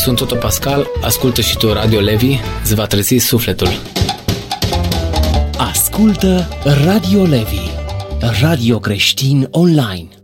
Sunt Toto Pascal, ascultă și tu Radio Levi, îți va trezi sufletul. Ascultă Radio Levi, radio creștin online.